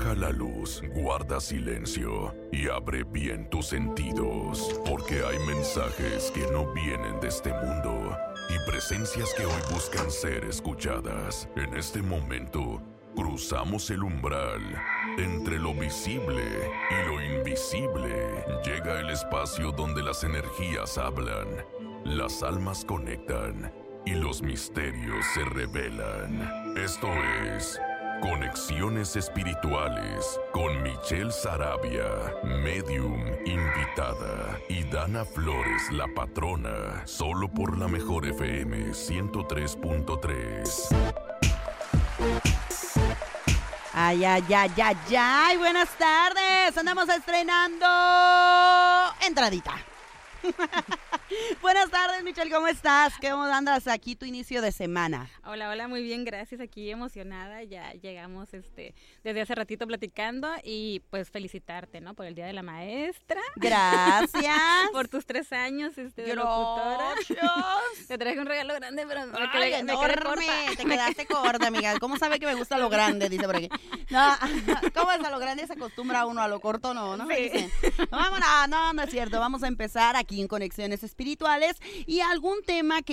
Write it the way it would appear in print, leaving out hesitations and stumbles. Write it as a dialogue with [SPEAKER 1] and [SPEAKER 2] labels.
[SPEAKER 1] Baja la luz, guarda silencio y abre bien tus sentidos, porque hay mensajes que no vienen de este mundo y presencias que hoy buscan ser escuchadas. En este momento, cruzamos el umbral entre lo visible y lo invisible. Llega el espacio donde las energías hablan, las almas conectan y los misterios se revelan. Esto es Conexiones Espirituales con Michelle Saravia, medium invitada, y Dana Flores, la patrona, solo por la Mejor FM 103.3.
[SPEAKER 2] Ay, ay, ay, ay, ay, buenas tardes. Andamos estrenando entradita. Buenas tardes, Michelle, ¿cómo estás? ¿Cómo andas aquí tu inicio de semana?
[SPEAKER 3] Hola, hola, muy bien, gracias, aquí emocionada, ya llegamos desde hace ratito platicando y pues felicitarte, ¿no? Por el Día de la Maestra.
[SPEAKER 2] Gracias.
[SPEAKER 3] Por tus 3 años de locutora. Te traje un regalo grande, pero me quedé corta.
[SPEAKER 2] Te quedaste corta, amiga. ¿Cómo sabe que me gusta lo grande? Dice por aquí. No, ¿cómo es a lo grande? Se acostumbra uno, a lo corto no, ¿no?
[SPEAKER 3] Sí.
[SPEAKER 2] Vámonos, no es cierto. Vamos a empezar aquí en Conexiones Espirituales y algún tema que